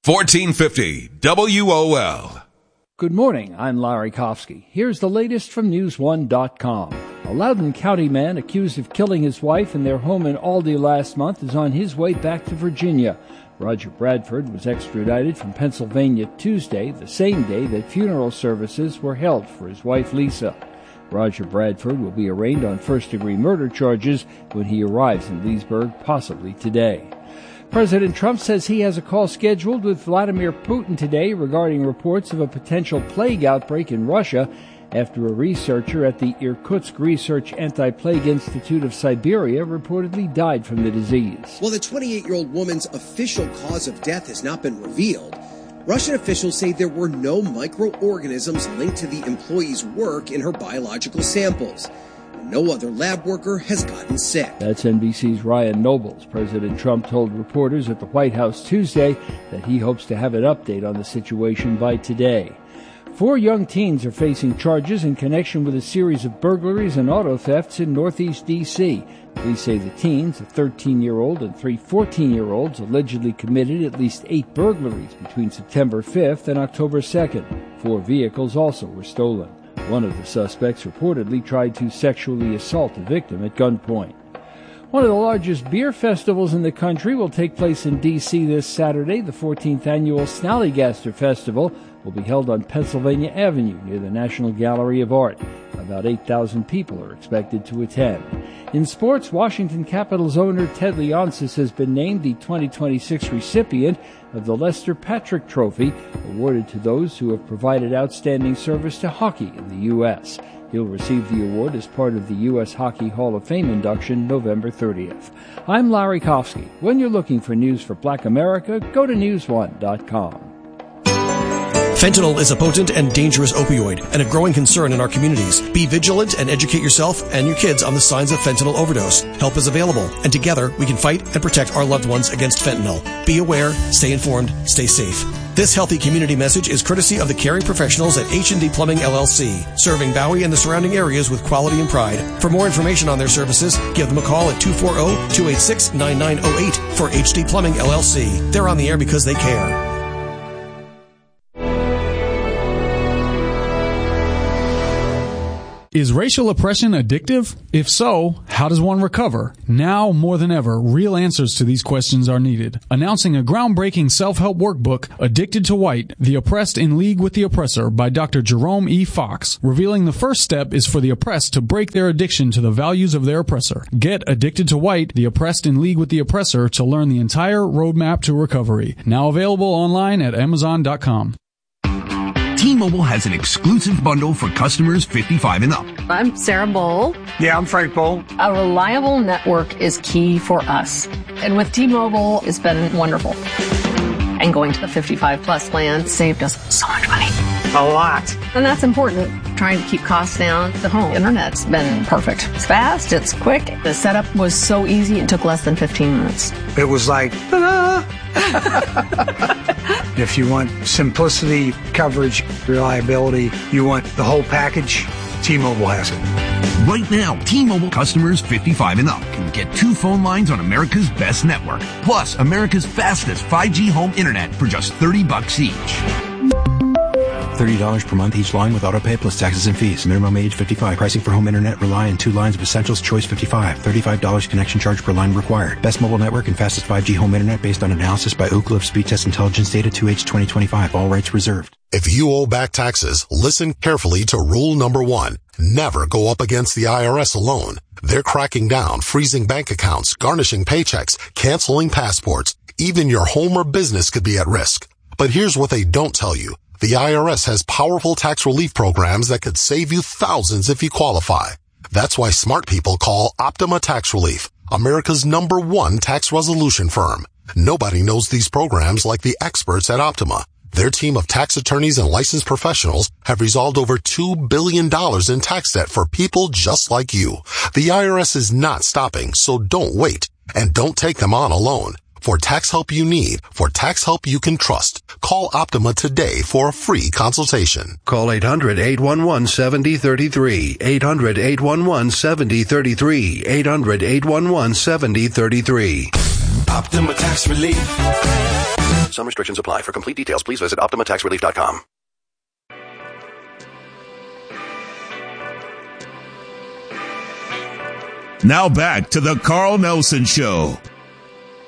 1450 WOL. Good morning, I'm Larry Kofsky. Here's the latest from News1.com. A Loudoun County man accused of killing his wife in their home in Aldie last month is on his way back to Virginia. Roger Bradford was extradited from Pennsylvania Tuesday, the same day that funeral services were held for his wife Lisa. Roger Bradford will be arraigned on first-degree murder charges when he arrives in Leesburg, possibly today. President Trump says he has a call scheduled with Vladimir Putin today regarding reports of a potential plague outbreak in Russia after a researcher at the Irkutsk Research Anti-Plague Institute of Siberia reportedly died from the disease. While the 28-year-old woman's official cause of death has not been revealed, Russian officials say there were no microorganisms linked to the employee's work in her biological samples. No other lab worker has gotten sick. That's NBC's Ryan Nobles. President Trump told reporters at the White House Tuesday that he hopes to have an update on the situation by today. 4 young teens are facing charges in connection with a series of burglaries and auto thefts in Northeast D.C. Police say the teens, a 13-year-old and 3 14-year-olds, allegedly committed at least 8 burglaries between September 5th and October 2nd. 4 vehicles also were stolen. One of the suspects reportedly tried to sexually assault a victim at gunpoint. One of the largest beer festivals in the country will take place in D.C. this Saturday. The 14th annual Snallygaster Festival will be held on Pennsylvania Avenue near the National Gallery of Art. About 8,000 people are expected to attend. In sports, Washington Capitals owner Ted Leonsis has been named the 2026 recipient of the Lester Patrick Trophy, awarded to those who have provided outstanding service to hockey in the U.S. He'll receive the award as part of the U.S. Hockey Hall of Fame induction November 30th. I'm Larry Kofsky. When you're looking for news for Black America, go to News1.com. Fentanyl is a potent and dangerous opioid and a growing concern in our communities. Be vigilant and educate yourself and your kids on the signs of fentanyl overdose. Help is available, and together we can fight and protect our loved ones against fentanyl. Be aware, stay informed, stay safe. This healthy community message is courtesy of the caring professionals at H&D Plumbing LLC, serving Bowie and the surrounding areas with quality and pride. For more information on their services, give them a call at 240-286-9908 for H&D Plumbing LLC. They're on the air because they care. Is racial oppression addictive? If so, how does one recover? Now, more than ever, real answers to these questions are needed. Announcing a groundbreaking self-help workbook, Addicted to White, The Oppressed in League with the Oppressor by Dr. Jerome E. Fox, revealing the first step is for the oppressed to break their addiction to the values of their oppressor. Get Addicted to White, The Oppressed in League with the Oppressor to learn the entire roadmap to recovery. Now available online at Amazon.com. T-Mobile has an exclusive bundle for customers 55 and up. I'm Sarah Bowl. Yeah, I'm Frank Bowl. A reliable network is key for us. And with T-Mobile, it's been wonderful. And going to the 55 plus plan saved us so much money. A lot. And that's important. Trying to keep costs down. The home internet's been perfect. It's fast, it's quick. The setup was so easy, it took less than 15 minutes. It was like, ta-da! If you want simplicity, coverage, reliability, you want the whole package, T-Mobile has it. Right now, T-Mobile customers 55 and up can get 2 phone lines on America's best network, plus America's fastest 5G home internet for just $30 each. $30 per month each line with autopay plus taxes and fees. Minimum age 55. Pricing for home internet rely on 2 lines of Essentials Choice 55. $35 connection charge per line required. Best mobile network and fastest 5G home internet based on analysis by Oak Cliff Speed Test Intelligence data 2H 2025. All rights reserved. If you owe back taxes, listen carefully to rule number 1. Never go up against the IRS alone. They're cracking down, freezing bank accounts, garnishing paychecks, canceling passports. Even your home or business could be at risk. But here's what they don't tell you. The IRS has powerful tax relief programs that could save you thousands if you qualify. That's why smart people call Optima Tax Relief, America's #1 tax resolution firm. Nobody knows these programs like the experts at Optima. Their team of tax attorneys and licensed professionals have resolved over $2 billion in tax debt for people just like you. The IRS is not stopping, so don't wait. And don't take them on alone. For tax help you need, for tax help you can trust, call Optima today for a free consultation. Call 800-811-7033. 800-811-7033. 800-811-7033. Optima Tax Relief. Some restrictions apply. For complete details, please visit OptimaTaxRelief.com. Now back to the Carl Nelson Show